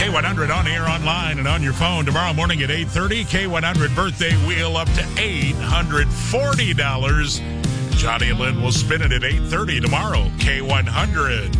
K100 on air, online, and on your phone. Tomorrow morning at 8:30, K100 birthday wheel up to $840. Johnny and Lynn will spin it at 8:30 tomorrow. K100.